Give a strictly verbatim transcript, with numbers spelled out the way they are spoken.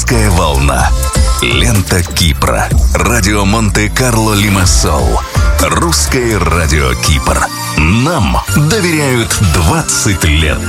Русская волна. Лента Кипра. Радио Монте-Карло Лимассол. Русское радио Кипр. Нам доверяют двадцать лет.